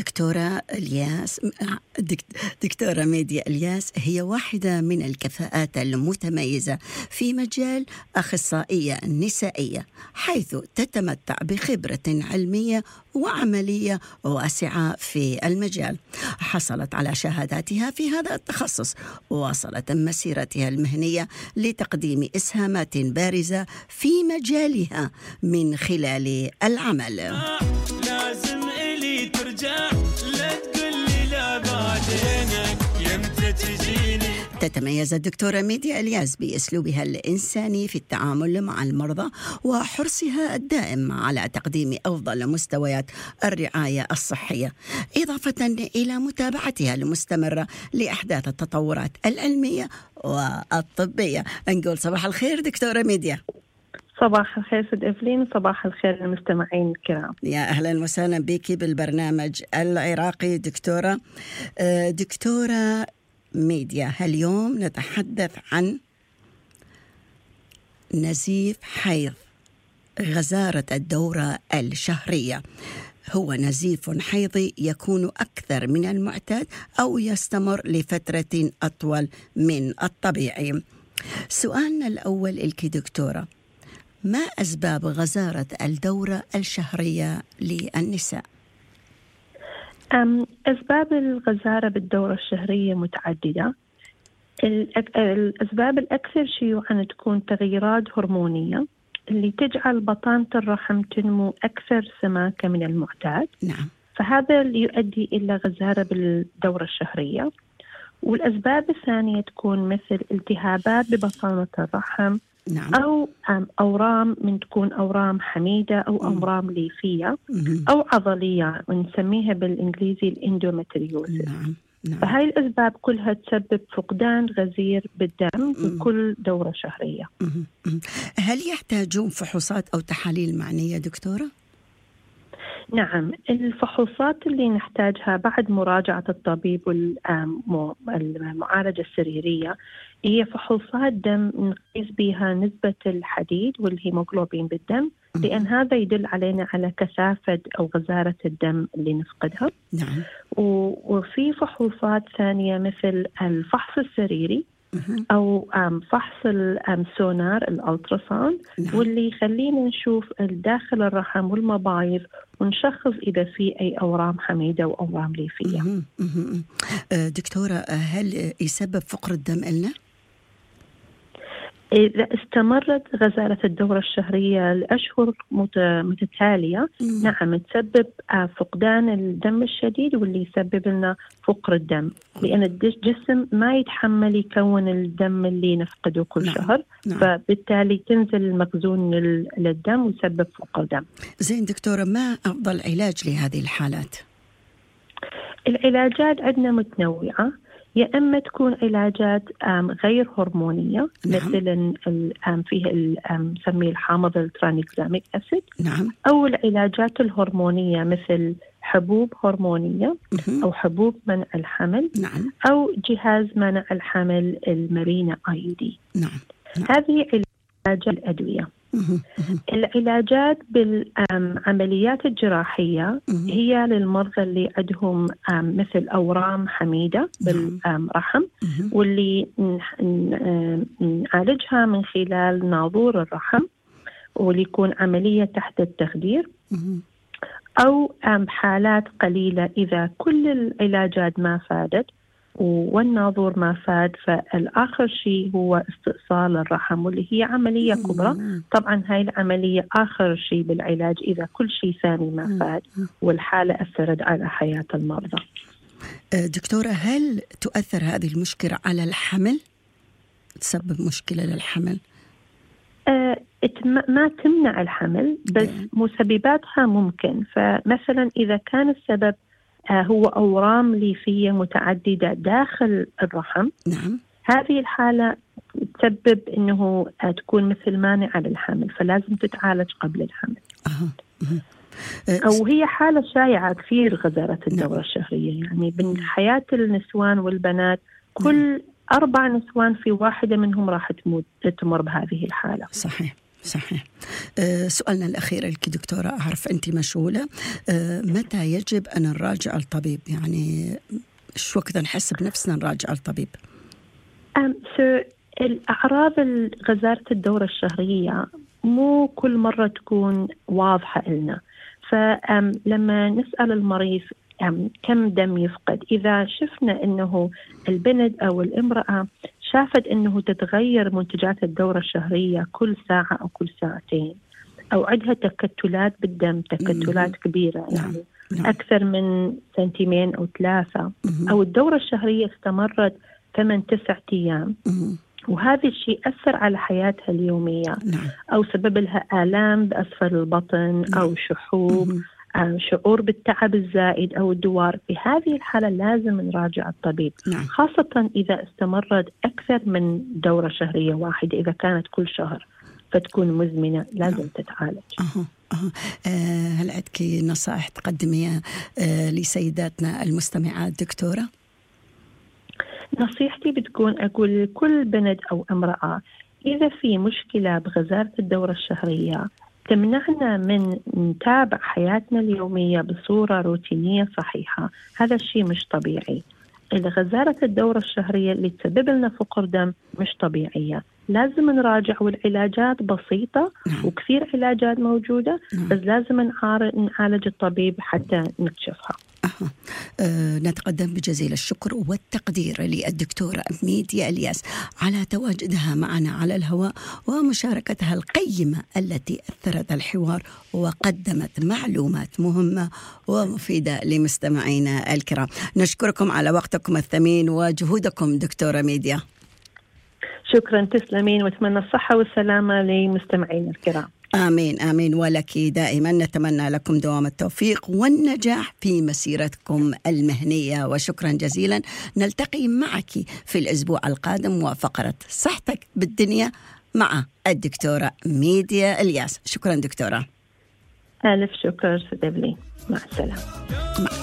دكتورة الياس، دكتورة ميديا الياس هي واحدة من الكفاءات المتميزة في مجال أخصائية نسائية، حيث تتمتع بخبرة علمية وعملية واسعة في المجال. حصلت على شهاداتها في هذا التخصص، وواصلت مسيرتها المهنية لتقديم إسهامات بارزة في مجالها من خلال العمل. لازم إلي ترجع لا تقولي لا بعدينك يمتى تجيني. تتميز الدكتورة ميديا الياس بأسلوبها الإنساني في التعامل مع المرضى وحرصها الدائم على تقديم أفضل مستويات الرعاية الصحية، إضافة إلى متابعتها المستمرة لأحداث التطورات العلمية والطبية. نقول صباح الخير دكتورة ميديا. صباح الخير سيد إفلين، صباح الخير المستمعين الكرام. يا أهلا وسهلا بك بالبرنامج العراقي دكتورة. دكتورة ميديا، اليوم نتحدث عن نزيف حيض، غزارة الدورة الشهرية. هو نزيف حيضي يكون أكثر من المعتاد أو يستمر لفترة أطول من الطبيعي. سؤالنا الأول لك دكتورة، ما أسباب غزارة الدورة الشهرية للنساء؟ أسباب الغزارة بالدورة الشهرية متعددة. الأسباب الأكثر شيوعاً تكون تغييرات هرمونية اللي تجعل بطانة الرحم تنمو أكثر سماكة من المعتاد. نعم. فهذا اللي يؤدي إلى غزارة بالدورة الشهرية. والأسباب الثانية تكون مثل التهابات ببطانة الرحم. نعم. أو أورام، من تكون أورام حميدة أو أورام ليفية أو عضلية ونسميها بالإنجليزي الإندومتريوزيس. نعم. نعم. فهاي الأسباب كلها تسبب فقدان غزير بالدم في كل دورة شهرية. هل يحتاجون فحوصات أو تحاليل معنية دكتورة؟ نعم، الفحوصات اللي نحتاجها بعد مراجعة الطبيب والمعالجة السريرية هي فحوصات دم نقيس بها نسبة الحديد والهيموغلوبين بالدم، لأن هذا يدل علينا على كثافة أو غزارة الدم اللي نفقدها. نعم. وفي فحوصات ثانية مثل الفحص السريري أو فحص السونار الألتراساوند. نعم. واللي يخلينا نشوف داخل الرحم والمبايض ونشخص إذا في أي أورام حميدة أو أورام ليفية. دكتورة، هل يسبب فقر الدم لنا؟ إذا استمرت غزارة الدورة الشهرية لأشهر متتالية نعم تسبب فقدان الدم الشديد، واللي يسبب لنا فقر الدم، لأن الجسم ما يتحمل يكون الدم اللي نفقده كل شهر. نعم. فبالتالي تنزل المخزون للدم ويسبب فقر دم. زين دكتورة، ما أفضل علاج لهذه الحالات؟ العلاجات عندنا متنوعة، يا إما تكون علاجات غير هرمونية. نعم. مثلا فيه نسميه الحامض الترانكزاميك أسيد. نعم. أو العلاجات الهرمونية مثل حبوب هرمونية أو حبوب منع الحمل. نعم. أو جهاز منع الحمل المارينا IUD. نعم. نعم. هذه علاجات الأدوية. العلاجات بالعمليات الجراحية هي للمرضى اللي عندهم مثل أورام حميدة بالرحم، واللي نعالجها من خلال ناظور الرحم، واللي يكون عملية تحت التخدير. أو حالات قليلة إذا كل العلاجات ما فادت والناظور ما فاد، فالآخر شيء هو استئصال الرحم، واللي هي عملية كبرى. طبعا هاي العملية آخر شيء بالعلاج إذا كل شيء ثاني ما فاد والحالة أثرت على حياة المرضى. دكتورة، هل تؤثر هذه المشكلة على الحمل؟ تسبب مشكلة للحمل؟ ما تمنع الحمل، بس مسبباتها ممكن. فمثلا إذا كان السبب هو أورام ليفية متعددة داخل الرحم. نعم. هذه الحالة تسبب أنه تكون مثل مانعة للحمل، فلازم تتعالج قبل الحمل. أو هي حالة شائعة كثير غزارة الدورة الشهرية، يعني من حياة النسوان والبنات كل 4 نسوان في واحدة منهم راح تمر بهذه الحالة. صحيح. صحيح. سؤالنا الأخير لك دكتورة، أعرف أنت مشغولة، متى يجب أن نراجع الطبيب؟ يعني شو وقت نحس بنفسنا نراجع الطبيب؟ الأعراض غزارة الدورة الشهرية مو كل مرة تكون واضحة لنا، فلما نسأل المريض كم دم يفقد، إذا شفنا أنه البنت أو الامرأة شافت أنه تتغير منتجات الدورة الشهرية كل ساعة أو كل ساعتين، أو عندها تكتلات بالدم، تكتلات كبيرة يعني أكثر من 2 أو 3، أو الدورة الشهرية استمرت 8-9 أيام، وهذا الشيء أثر على حياتها اليومية، أو سبب لها آلام بأسفل البطن أو شحوب، شعور بالتعب الزائد أو الدوار، في هذه الحالة لازم نراجع الطبيب. خاصة إذا استمرت أكثر من دورة شهرية واحدة، إذا كانت كل شهر فتكون مزمنة لازم تتعالج. هل عندك نصائح تقدميها لسيداتنا المستمعات دكتورة؟ نصيحتي بتكون أقول لكل بنت أو امرأة، إذا في مشكلة بغزارة الدورة الشهرية تمنعنا من نتابع حياتنا اليومية بصورة روتينية صحيحة، هذا الشيء مش طبيعي. غزارة الدورة الشهرية اللي تسبب لنا فقر دم مش طبيعية، لازم نراجع، والعلاجات بسيطة وكثير علاجات موجودة، بس لازم نعالج الطبيب حتى نكشفها. نتقدم بجزيل الشكر والتقدير للدكتورة ميديا إلياس على تواجدها معنا على الهواء ومشاركتها القيمة التي أثرت الحوار وقدمت معلومات مهمة ومفيدة لمستمعينا الكرام. نشكركم على وقتكم الثمين وجهودكم دكتورة ميديا. شكرا، تسلمين، واتمنى الصحة والسلامة لمستمعينا الكرام. آمين آمين، ولك دائما نتمنى لكم دوام التوفيق والنجاح في مسيرتكم المهنية، وشكرا جزيلا. نلتقي معك في الأسبوع القادم وفقرة صحتك بالدنيا مع الدكتورة ميديا إلياس. شكرا دكتورة. ألف شكر سيدي، مع السلامة.